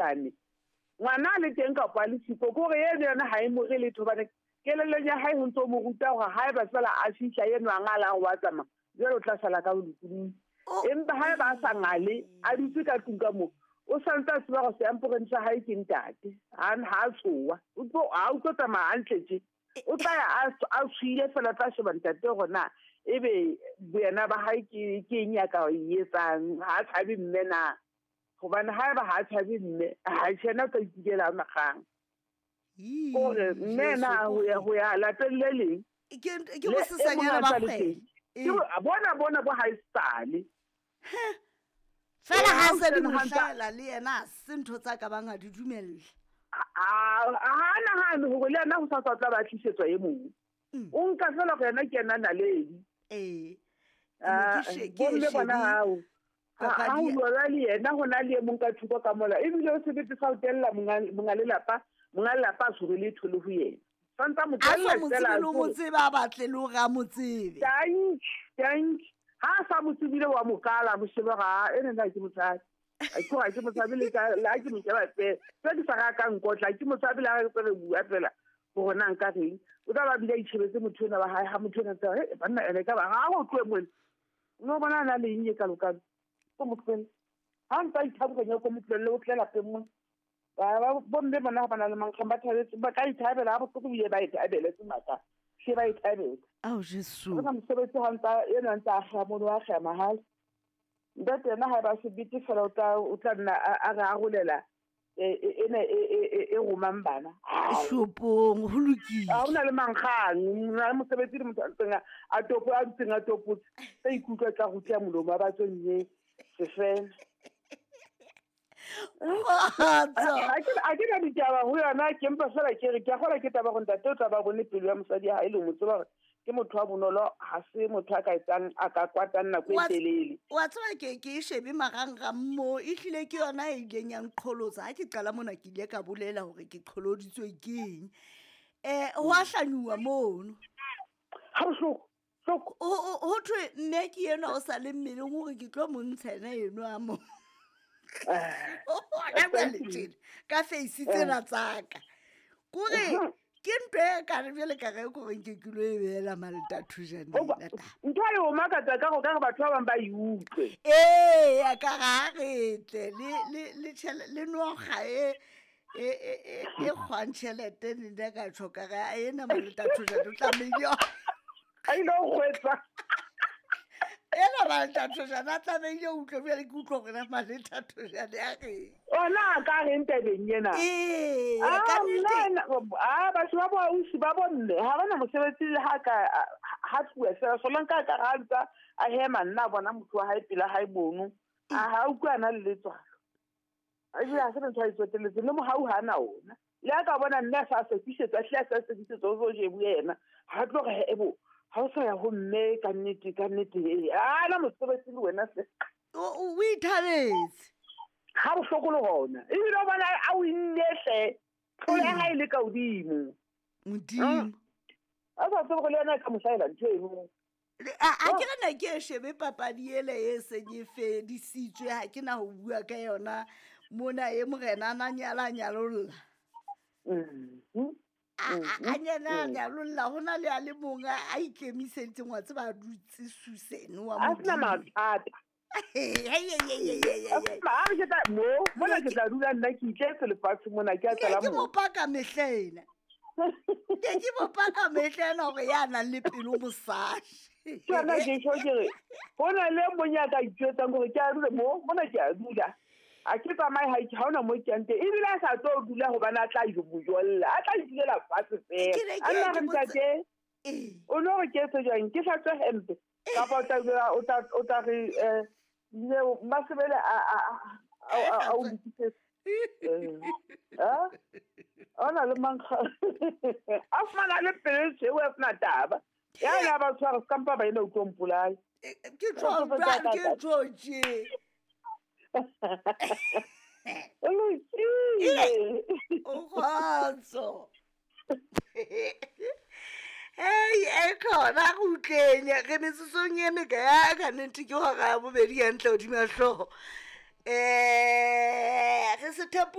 molekane ngwana le teng ka kwa le siko gore ene yona ha e mo re le thobane keleleng ya hae ho ntso mo ruta gore ha e ba fela a fihla eno a ngala wa tsama jalo tla sala ka bolukuni empa ha e ba sa ngale a dutse ka tunka mo o santsa se ba go se amporentsa ha e ke ntate ha tshowa o tlo a utlo tama hantle o tla a tshile fela tla sheba ntate gona ebe bona ba hae ke nyaka o yetsang ha tshabi mme na gobane ha ba ha tshabi mme ha tshena ka itela magang gore mme na ho ya la tellele ke mo sesanyana ba kgwele bona bo high style fela ha se di mohlela le yena se ntho tsa ka banga di dumelle ha go le yena go sa tla ba tlisetswa e mong o nka fela go yena ke yena naledi bomme bona hao ha o lwa le yena go na le mong ka thuko ka mola ebile o se bete sa o tella monga lelapa a tshwere le thole go yena santsa mo tella tsela le mo tseba batle le ga mo tsebe thank ha sa mo tsebile wa mo kala mo sheba ga ene nna ke motsadi a ke motsabi le ka la ke mo tseba se di sa ka nkotla ke motsabi la ga re bua fela go nang ka reng o tla ba bile itshebetse motho na ba ha motho na tsa banna ene ka ba ga go tloe mo no bona na le nnye ka lokalo go motlele ha ntse ithaboganya go motlele o tlela pemmo ba bombe bona ba na le mang khamba thabetse ba ka ithabela ba go bile ba ithabela se maka se ba ithabela Jesu ga mosebetsi ha ntse ena ntse a ga mo wa ga mahal ndate na ha ba se biti fela o tla nna a ga golela e romang bana shopong ho lokile a ona le manggang na mosebetsi le motho a topo a tsenga topo tsa ikutla tsa go tia molomo ba tsonye se fela a ke na ditaba ho yona ke mpa fela ke re ke gola ke taba go ntate o taba go ne pelo ya mosadi ha ile mo tseba ke motho wa bonolo ha se motho a ka etsang a ka kwatana go telele wa tsaba ke shebe maganga mmo e hlile ke yona e ileng yang qholotsa ha ke qala mona ke ile ka bolela hore ke qholoditswe keng ho a hlanyuwa mono ha ho thwe mme ke yena o sa le mmeleng hore ke tlo mo ntshena eno a mo ka face tsena tsaka kore ke ntwe ka re bjale ka ge gore ke kilo e bela maleta thujane ntho e o makatsa ka go ka batho ba bang ba iutlwe ya ka ga retle le noga e kgwantšhelete nne ka tšhoka ga ena maleta thujane o tlameile a ile go gwetsa ela maleta thujane a tlameile utlwe bjale ke utlwa gore maleta thujane a ge ona ka re ntebeng yena batho ba bausi ba bonne ha bana mosebetsi ha tsuwe fela solanka ka rantsa a hema nna bona motho wa hae pela hae bono ha utlwana le letswalo a di a se ntse a itsotelletse le mo hau hana ona le ka bona nna sa se fisetsa hle sa se fisetsa o zo je buena ha tlo re ebo ha o sa ya ho mme ka nnete na mosebetsi le wena se o ithabetse ha o hlokolo hona ebile o bona a o innehle tlole ha ile ka odimo modimo a sa tsebo le yena ka mosaela ntho eno a ke rena ke shebe papadi ele e senyefedisitswe ha ke na ho bua ka yona mona e morena na nyalolla a nyalolla hona le a le monga a ikemiseditseng wa tseba dutse suseno wa mo a sna mathata mona ke tla dula nna ke itletse lefatshe mona ke a tsela ke mo paka mehlena ke mo paka mehlena gore ya nang le pelo mosadi tsana ke tshokere hona le monyaka itjetsang gore ke a dula mona ke a dula a ke tsamaye ha ke haona mo ke ante ebile a sa tlo dula go bana tla jo bojolla a tla dilela fatshe fela a nna re ntate o no re ke tsejang ke sa tswe hempe ka pa o ta re ne masebele a o ditse ona le manka a fana le pele o fana taba ya la ba tswa re skampa ba ina o tlompolai ke George o khotso hey khona go utlenya re metsong ye me ka ka nnete ke go ga bobedi ya ntle o di mahlo re se